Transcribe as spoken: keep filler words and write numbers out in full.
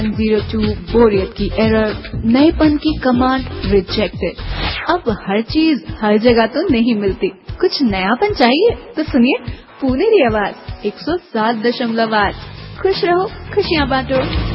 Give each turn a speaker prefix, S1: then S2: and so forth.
S1: Zero to बोरियत की error, नएपन की कमांड रिजेक्टेड। अब हर चीज हर जगह तो नहीं मिलती, कुछ नयापन चाहिए तो सुनिए पुनेरी आवाज एक सौ सात दशमलव आठ। खुश रहो, खुशियाँ बांटो।